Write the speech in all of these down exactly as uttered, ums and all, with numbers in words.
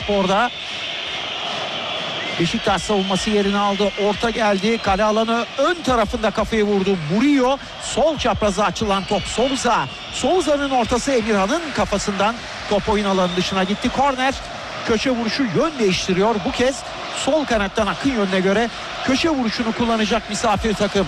Spor'da. Beşiktaş savunması yerini aldı. Orta geldi. Kale alanı ön tarafında kafayı vurdu. Murillo. Sol çapraza açılan top Souza. Souza'nın ortası Emirhan'ın kafasından top oyun alanı dışına gitti. Korner. Köşe vuruşu yön değiştiriyor. Bu kez sol kanattan akın yönüne göre köşe vuruşunu kullanacak misafir takım.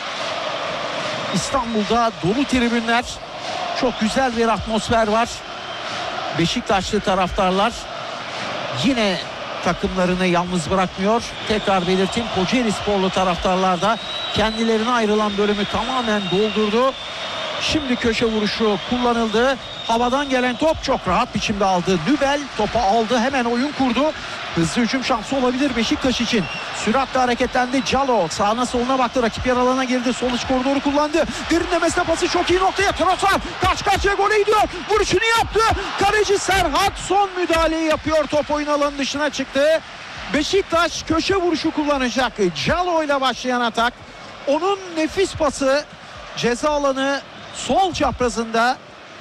İstanbul'da dolu tribünler. Çok güzel bir atmosfer var. Beşiktaşlı taraftarlar yine takımlarını yalnız bırakmıyor. Tekrar belirteyim, Kocaeli Sporlu taraftarlar da kendilerine ayrılan bölümü tamamen doldurdu. Şimdi köşe vuruşu kullanıldı. Havadan gelen top çok rahat biçimde aldı. Nübel topu aldı, hemen oyun kurdu. Hızlı hücum şansı olabilir Beşiktaş için. Süratle hareketlendi. Calo sağına soluna baktı. Rakip yer alana girdi. Sol iç koridoru kullandı. Derinlemesine pası çok iyi noktaya. Trossard karşı karşıya gole gidiyor. Vuruşunu yaptı. Kaleci Serhat son müdahaleyi yapıyor. Top oyun alanı dışına çıktı. Beşiktaş köşe vuruşu kullanacak. Calo ile başlayan atak. Onun nefis pası ceza alanı sol çaprazında.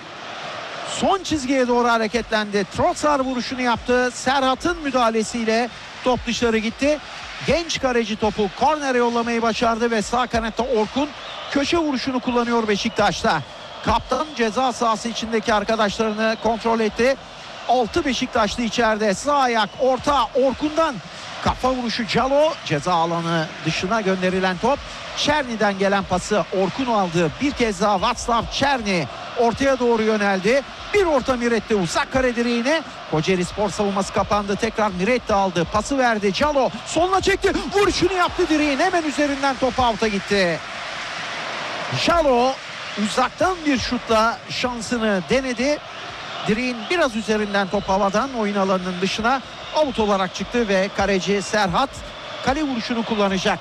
Son çizgiye doğru hareketlendi. Trossard vuruşunu yaptı. Serhat'ın müdahalesiyle top dışarı gitti. Genç kaleci topu kornere yollamayı başardı ve sağ kanatta Orkun köşe vuruşunu kullanıyor Beşiktaş'ta. Kaptan ceza sahası içindeki arkadaşlarını kontrol etti. altı Beşiktaşlı içeride. Sağ ayak orta Orkun'dan kafa vuruşu Calo. Ceza alanı dışına gönderilen top. Çerni'den gelen pası Orkun aldı. Bir kez daha Václav Černý ortaya doğru yöneldi. Bir orta Miretti uzak kare direğine. Kocaeli Spor savunması kapandı. Tekrar Miretti aldı. Pası verdi. Calo soluna çekti. Vuruşunu yaptı direğin. Hemen üzerinden top out'a gitti. Calo uzaktan bir şutla şansını denedi. Direğin biraz üzerinden top havadan oyun alanının dışına out olarak çıktı ve kaleci Serhat kale vuruşunu kullanacak.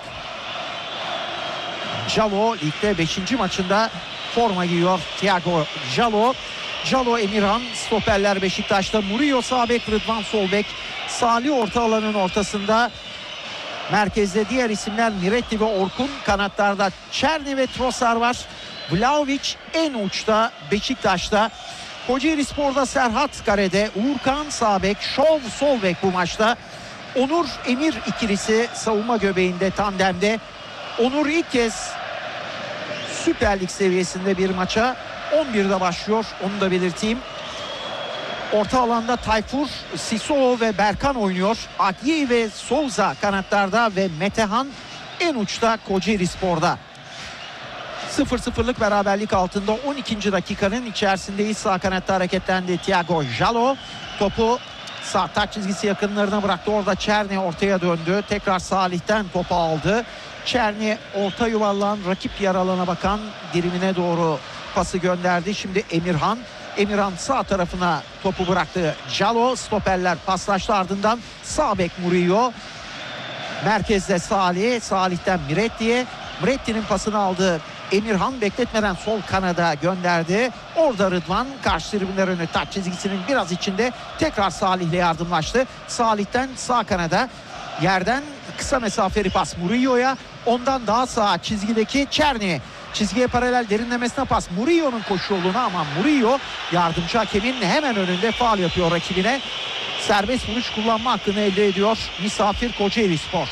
Calo ligde beşinci maçında forma giyiyor. Thiago Calo. Calo, Emirhan, stoperler Beşiktaş'ta. Murillo sağ bek, Rıdvan sol bek. Salih orta alanın ortasında. Merkezde diğer isimler Miretti ve Orkun. Kanatlarda Černý ve Trossard var. Vlahović en uçta Beşiktaş'ta. Kocaeli Spor'da Serhat karede. Uğurkan sağ bek, Şov sol bek bu maçta. Onur Emir ikilisi savunma göbeğinde tandemde. Onur ilk kez Süper Lig seviyesinde bir maça on birde başlıyor. Onu da belirteyim. Orta alanda Tayfur, Sissoko ve Berkan oynuyor. Agüey ve Souza kanatlarda ve Metehan en uçta Kocaeli Spor'da. sıfır sıfırlık beraberlik altında on ikinci dakikanın içerisindeyiz. Sağ kanatta hareketlendi Thiago Calo. Topu sağ taç çizgisi yakınlarına bıraktı. Orada Černý ortaya döndü. Tekrar Salih'ten topu aldı. Černý orta yuvarlan rakip yer alana bakan dirimine doğru pası gönderdi. Şimdi Emirhan. Emirhan sağ tarafına topu bıraktı. Calo, stoperler paslaştı, ardından sağ bek Murillo. Merkezde Salih. Salih'ten Miretti'ye. Miretti'nin pasını aldı. Emirhan bekletmeden sol kanada gönderdi. Orada Rıdvan karşı tribünler önü taç çizgisinin biraz içinde tekrar Salih'le yardımlaştı. Salih'ten sağ kanada yerden kısa mesafeli pas Murillo'ya. Ondan daha sağ çizgideki Černý. Çizgiye paralel derinlemesine pas Murillo'nun koşu yoluna ama Murillo yardımcı hakemin hemen önünde faul yapıyor rakibine. Serbest vuruş kullanma hakkını elde ediyor misafir Kocaeli Spor.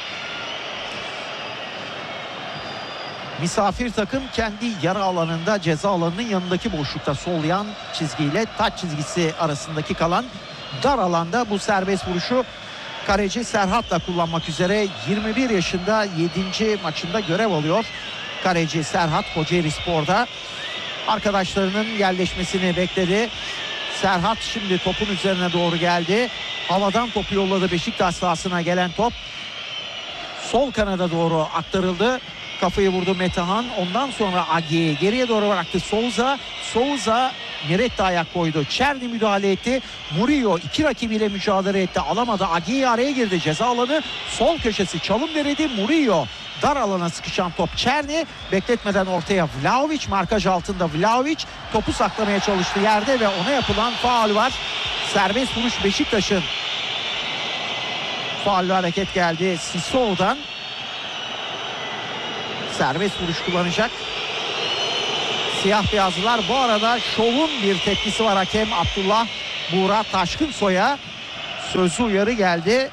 Misafir takım kendi yarı alanında ceza alanının yanındaki boşlukta sol yan çizgiyle taç çizgisi arasındaki kalan dar alanda bu serbest vuruşu kaleci Serhat'la kullanmak üzere. Yirmi bir yaşında yedinci maçında görev alıyor kaleci Serhat Kocaeli Spor'da. Arkadaşlarının yerleşmesini bekledi. Serhat şimdi topun üzerine doğru geldi. Havadan topu yolladı. Beşiktaş sahasına gelen top sol kanada doğru aktarıldı. Kafayı vurdu Metehan. Ondan sonra Agüey geriye doğru bıraktı. Souza. Souza Miretti ayak koydu. Černý müdahale etti. Murillo iki rakibiyle mücadele etti. Alamadı. Agüey araya girdi. Ceza alanı sol köşesi çalım denedi. Murillo dar alana sıkışan top Černý. Bekletmeden ortaya Vlahović. Markaj altında Vlahović. Topu saklamaya çalıştı yerde ve ona yapılan faul var. Serbest vuruş Beşiktaş'ın. Faullü hareket geldi Sissoko'dan. Serbest vuruş kullanacak siyah beyazlılar. Bu arada şovun bir tepkisi var hakem Abdullah Buğra Taşkınsoy'a. Sözlü uyarı geldi.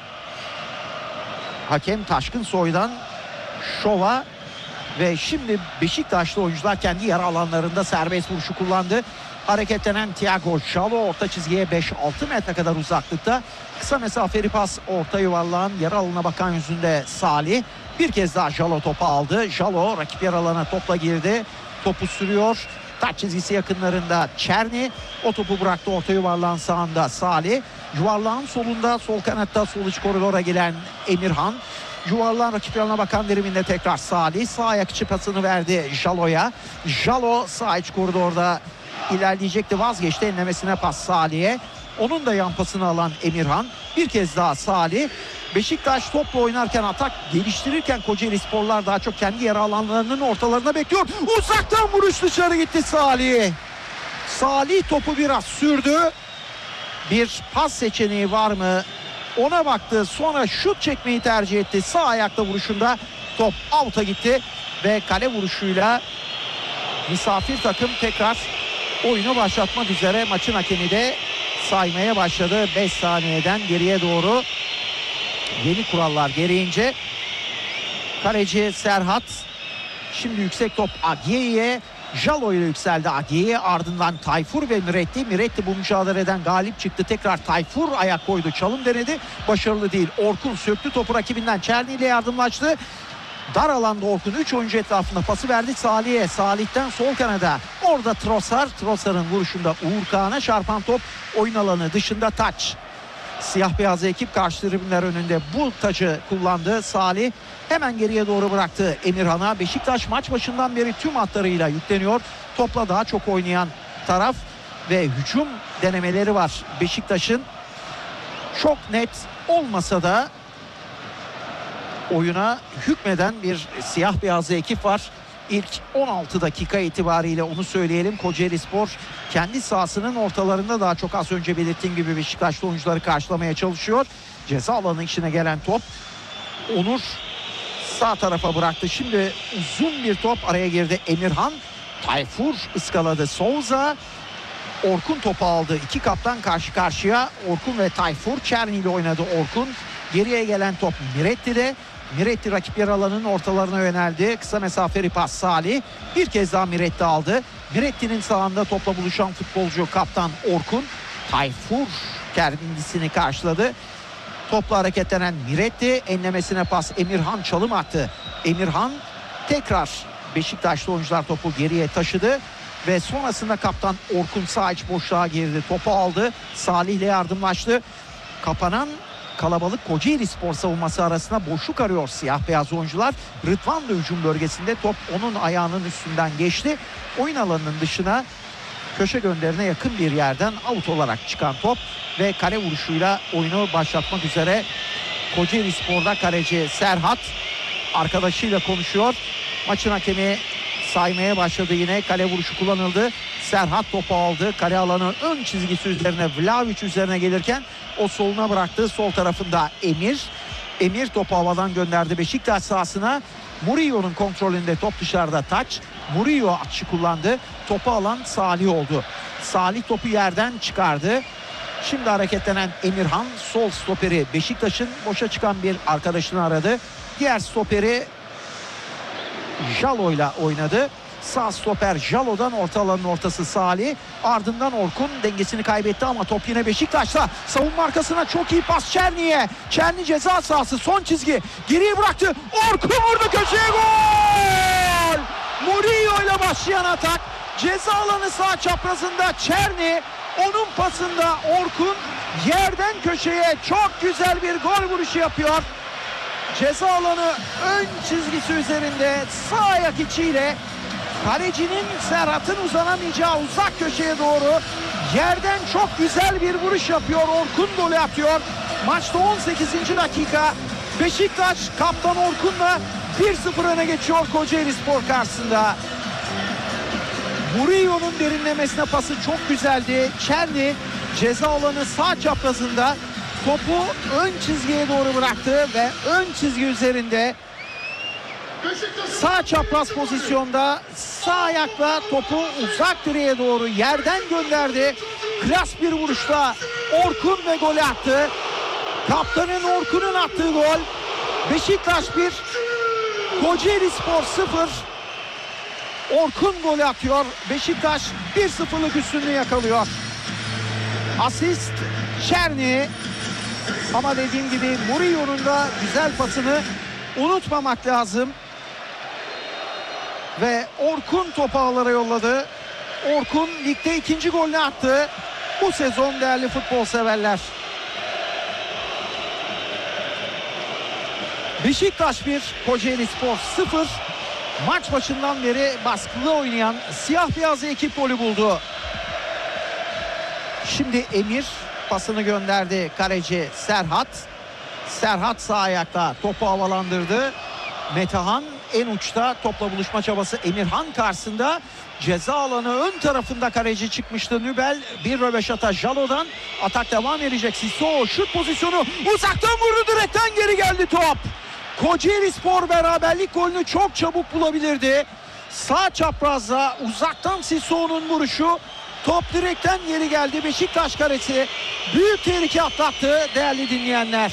Hakem Taşkın Soy'dan şova ve şimdi Beşiktaşlı oyuncular kendi yarı alanlarında serbest vuruşu kullandı. Hareketlenen Thiago Jalo orta çizgiye beş altı metre kadar uzaklıkta. Kısa mesafeli pas orta yuvarlağın yarı alana bakan yüzünde Salih. Bir kez daha Jalo topu aldı. Jalo rakip yarı alana topla girdi. Topu sürüyor. Taç çizgisi yakınlarında Çerni. O topu bıraktı orta yuvarlağın sağında Salih. Yuvarlağın solunda sol kanatta sol iç koridora gelen Emirhan. Yuvarlağın rakip yanına bakan diriminde tekrar Salih. Sağ ayak içi pasını verdi Jalo'ya. Jalo sağ iç koridorda ilerleyecekti, vazgeçti. Enlemesine pas Salih'e. Onun da yan pasını alan Emirhan. Bir kez daha Salih. Beşiktaş topla oynarken, atak geliştirirken Kocaelisporlar daha çok kendi yarı alanlarının ortalarına bekliyor. Uzaktan vuruş dışarı gitti Salih. Salih topu biraz sürdü. Bir pas seçeneği var mı? Ona baktı. Sonra şut çekmeyi tercih etti. Sağ ayakta vuruşunda top out'a gitti. Ve kale vuruşuyla misafir takım tekrar oyunu başlatmak üzere. Maçın hakemi de saymaya başladı. beş saniyeden geriye doğru. Yeni kurallar gereğince kaleci Serhat, şimdi yüksek top Agiye'ye, Jalo ile yükseldi Agiye, ardından Tayfur ve Miretti. Miretti bu mücadeleden galip çıktı. Tekrar Tayfur ayak koydu, çalım denedi, başarılı değil. Orkun söktü topu rakibinden, Çerni ile yardımlaştı. Dar alanda Orkun üç oyuncu etrafında pası verdi Salih'e. Salih'ten sol kanada. Orada Trossard. Trossard'ın vuruşunda Uğur Kağan'a çarpan top oyun alanı dışında taç. Siyah beyaz ekip karşı tribünler önünde bu tacı kullandı. Salih hemen geriye doğru bıraktı Emirhan'a. Beşiktaş maç başından beri tüm hatlarıyla yükleniyor. Topla daha çok oynayan taraf ve hücum denemeleri var Beşiktaş'ın. Çok net olmasa da oyuna hükmeden bir siyah beyazlı ekip var. İlk on altı dakika itibariyle onu söyleyelim. Kocaelispor kendi sahasının ortalarında daha çok az önce belirttiğim gibi Beşiktaşlı oyuncuları karşılamaya çalışıyor. Ceza alanı içine gelen top Onur sağ tarafa bıraktı. Şimdi uzun bir top araya girdi Emirhan. Tayfur ıskaladı Souza. Orkun topu aldı. İki kaptan karşı karşıya. Orkun ve Tayfur. Çerni ile oynadı Orkun. Geriye gelen top Miretti'de. Miretti rakip yer alanının ortalarına yöneldi. Kısa mesafeli pas Salih. Bir kez daha Miretti aldı. Miretti'nin sağında topla buluşan futbolcu kaptan Orkun. Tayfur kendisini karşıladı. Topla hareketlenen Miretti. Enlemesine pas Emirhan, çalım attı. Emirhan tekrar Beşiktaşlı oyuncular topu geriye taşıdı. Ve sonrasında kaptan Orkun sağ iç boşluğa girdi. Topu aldı. Salih ile yardımlaştı. Kapanan kalabalık Kocaelispor savunması arasında boşluk arıyor siyah beyaz oyuncular. Rıdvan da hücum bölgesinde, top onun ayağının üstünden geçti. Oyun alanının dışına köşe gönderine yakın bir yerden out olarak çıkan top ve kale vuruşuyla oyunu başlatmak üzere Kocaelispor'da kaleci Serhat arkadaşıyla konuşuyor. Maçın hakemi saymaya başladı yine. Kale vuruşu kullanıldı. Serhat topu aldı. Kale alanı ön çizgisi üzerine, Vlahovic üzerine gelirken o soluna bıraktı. Sol tarafında Emir. Emir topu havadan gönderdi Beşiktaş sahasına. Murillo'nun kontrolünde top dışarıda taç. Murillo atışı kullandı. Topu alan Salih oldu. Salih topu yerden çıkardı. Şimdi hareketlenen Emirhan sol stoperi Beşiktaş'ın, boşa çıkan bir arkadaşını aradı. Diğer stoperi Jalo ile oynadı. Sağ stoper Jalo'dan orta alanın ortası Salih. Ardından Orkun dengesini kaybetti ama top yine Beşiktaş'ta. Savunma arkasına çok iyi pas Çerni'ye. Çerni ceza sahası, son çizgi. Geriye bıraktı. Orkun vurdu köşeye, gol! Murillo ile başlayan atak. Ceza alanı sağ çaprazında Çerni. Onun pasında Orkun yerden köşeye çok güzel bir gol vuruşu yapıyor. Ceza alanı ön çizgisi üzerinde sağ ayak içiyle kalecinin Serhat'ın uzanamayacağı uzak köşeye doğru yerden çok güzel bir vuruş yapıyor. Orkun golü atıyor. Maçta on sekizinci dakika. Beşiktaş kaptan Orkun'la bir sıfır öne geçiyor Kocaelispor karşısında. Murillo'nun derinlemesine pası çok güzeldi. Çerni ceza alanı sağ çaprazında topu ön çizgiye doğru bıraktı ve ön çizgi üzerinde sağ çapraz pozisyonda sağ ayakla topu uzak direğe doğru yerden gönderdi. Klas bir vuruşla Orkun ve golü attı. Kaptanın Orkun'un attığı gol. Beşiktaş bir, Kocaelispor sıfır. Orkun golü atıyor. Beşiktaş bir sıfırlık üstünlüğü yakalıyor. Asist Çerni. Ama dediğim gibi Murillo'nun da güzel pasını unutmamak lazım. Ve Orkun topu ağlara yolladı. Orkun ligde ikinci golünü attı bu sezon değerli futbol severler. Beşiktaş bir, Kocaelispor sıfır. Maç başından beri baskılı oynayan siyah beyazlı ekip golü buldu. Şimdi Emir pasını gönderdi kaleci Serhat. Serhat sağ ayakta topu havalandırdı. Metehan en uçta, topla buluşma çabası Emirhan karşısında. Ceza alanı ön tarafında kaleci çıkmıştı Nübel. Bir röveşata Jalo'dan. Atak devam edecek. Siso şut pozisyonu. Uzaktan vurdu, direkten geri geldi top. Kocaelispor beraberlik golünü çok çabuk bulabilirdi. Sağ çaprazda uzaktan Siso'nun vuruşu. Top direkten geri geldi. Beşiktaş kalesi büyük tehlike atlattı değerli dinleyenler.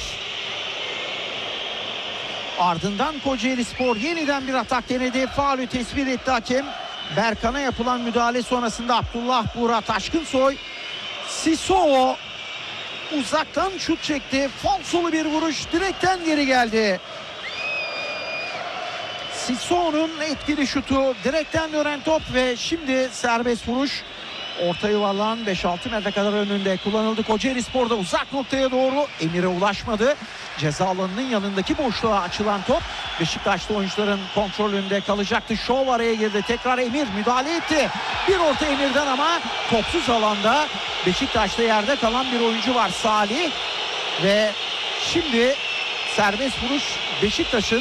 Ardından Kocaelispor yeniden bir atak denedi. Faulü tespit etti hakem. Berkan'a yapılan müdahale sonrasında Abdullah Buğra Taşkınsoy. Siso uzaktan şut çekti. Falsolu bir vuruş, direkten geri geldi. Siso'nun etkili şutu, direkten dönen top ve şimdi serbest vuruş. Orta yuvarlağın beş altı metre kadar önünde kullanıldı. Kocaelispor'da uzak noktaya doğru, Emir'e ulaşmadı. Ceza alanının yanındaki boşluğa açılan top Beşiktaşlı oyuncuların kontrolünde kalacaktı. Şov araya girdi. Tekrar Emir müdahale etti. Bir orta Emir'den ama topsuz alanda Beşiktaş'ta yerde kalan bir oyuncu var, Salih. Ve şimdi serbest vuruş Beşiktaş'ın.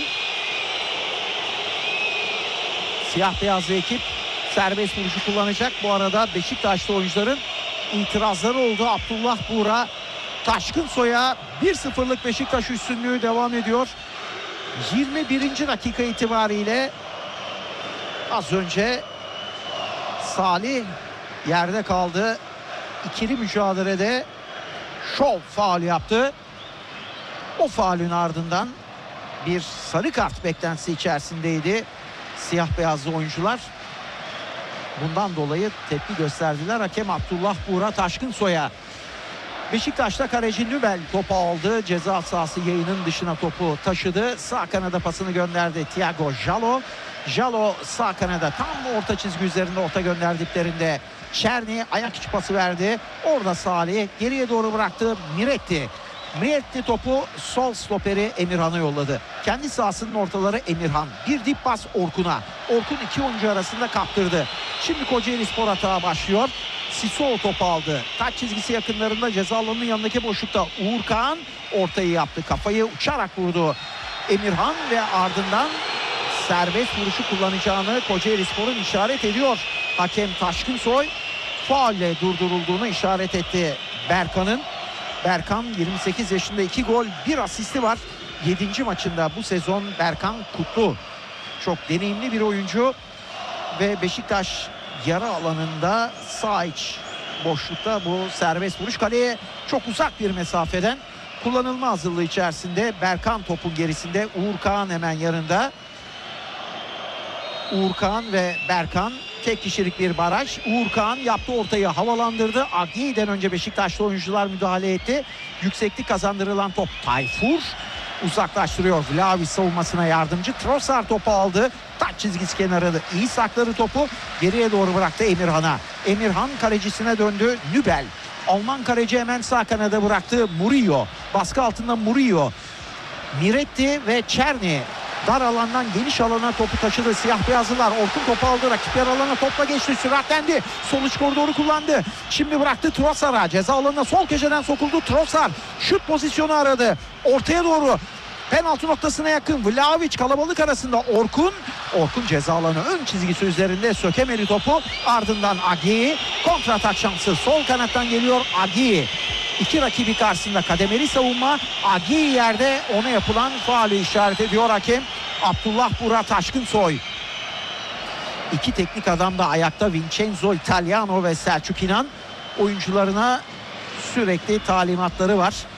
Siyah beyazlı ekip serbest vuruşu kullanacak. Bu arada Beşiktaşlı oyuncuların itirazları oldu. Abdullah Buğra Taşkınsoy'a bir sıfırlık Beşiktaş üstünlüğü devam ediyor. yirmi birinci dakika itibariyle az önce Salih yerde kaldı. İkili mücadelede şov faul yaptı. O faulün ardından bir sarı kart beklentisi içerisindeydi siyah beyazlı oyuncular. Bundan dolayı tepki gösterdiler. Hakem Abdullah Buğra Taşkınsoy'a. Beşiktaş'ta kaleci Nübel topu aldı. Ceza sahası yayının dışına topu taşıdı. Sağ kanada pasını gönderdi Thiago Jalo. Jalo sağ kanada tam orta çizgi üzerinde orta gönderdiklerinde Çerni ayak içi pası verdi. Orada Salih geriye doğru bıraktı. Miretti. Miretti topu sol stoperi Emirhan'a yolladı. Kendi sahasının ortaları Emirhan. Bir dip pas Orkun'a. Orkun iki oyuncu arasında kaptırdı. Şimdi Kocaelispor hata başlıyor. Siso topu aldı. Taç çizgisi yakınlarında ceza alanının yanındaki boşlukta Uğur Kağan ortayı yaptı. Kafayı uçarak vurdu Emirhan ve ardından serbest vuruşu kullanacağını Kocaelispor'un işaret ediyor. Hakem Taşkınsoy faulle durdurulduğunu işaret etti Berkan'ın. Berkan yirmi sekiz yaşında, iki gol bir asisti var. yedinci maçında bu sezon Berkan Kutlu. Çok deneyimli bir oyuncu ve Beşiktaş yarı alanında sağ iç boşlukta bu serbest vuruş. Kaleye çok uzak bir mesafeden kullanılma hazırlığı içerisinde. Berkan topun gerisinde, Uğur Kağan hemen yanında. Uğur Kağan ve Berkan tek kişilik bir baraj. Uğur Kağan yaptı, ortayı havalandırdı. Agi'den önce Beşiktaşlı oyuncular müdahale etti. Yükseklik kazandırılan top Tayfur uzaklaştırıyor. Vlahovic savunmasına yardımcı. Trossard topu aldı. Taç çizgisi kenarında iyi sakladı topu. Geriye doğru bıraktı Emirhan'a. Emirhan kalecisine döndü. Nübel. Alman kaleci hemen sağ kanada bıraktı. Murillo. Baskı altında Murillo. Miretti ve Çerni. Dar alandan geniş alana topu taşıdı siyah beyazlılar. Orkun topu aldı. Rakip yer alana topla geçti. Süratlendi. Sol iç koridoru kullandı. Şimdi bıraktı Trossard'a. Ceza alanına sol köşeden sokuldu. Trossard şut pozisyonu aradı. Ortaya doğru. Penaltı noktasına yakın. Vlahovic kalabalık arasında Orkun. Orkun ceza alanı ön çizgisi üzerinde sökemedi topu. Ardından Agi. Kontratak şansı. Sol kanattan geliyor Agi. İki rakibi karşısında kademeli savunma. Agi yerde, ona yapılan faulü işaret ediyor hakem Abdullah Buğra Taşkınsoy. İki teknik adam da ayakta, Vincenzo Italiano ve Selçuk İnan. Oyuncularına sürekli talimatları var.